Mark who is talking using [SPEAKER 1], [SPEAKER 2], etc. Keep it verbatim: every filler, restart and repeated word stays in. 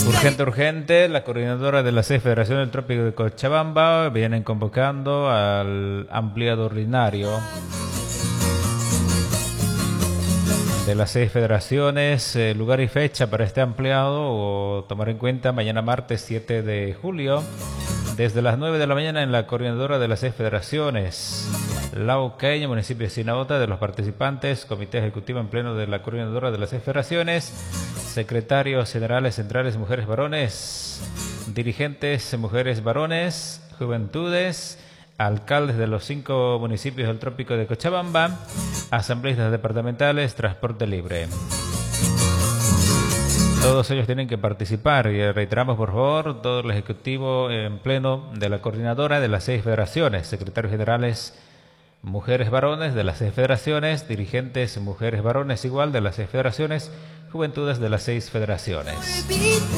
[SPEAKER 1] Urgente, urgente, la coordinadora de la seis Federación del Trópico de Cochabamba vienen convocando al ampliado ordinario de las seis federaciones. Eh, lugar y fecha para este ampliado o tomar en cuenta mañana martes siete de julio desde las nueve de la mañana en la coordinadora de las seis federaciones. Lauqueña, municipio de Sinaota, de los participantes, comité ejecutivo en pleno de la coordinadora de las seis federaciones, secretarios generales centrales mujeres varones, dirigentes mujeres varones, juventudes, alcaldes de los cinco municipios del Trópico de Cochabamba, asambleístas departamentales, transporte libre. Todos ellos tienen que participar y reiteramos por favor todo el ejecutivo en pleno de la coordinadora de las seis federaciones, secretarios generales mujeres varones de las seis federaciones, dirigentes mujeres varones igual de las seis federaciones, juventudes de las seis federaciones.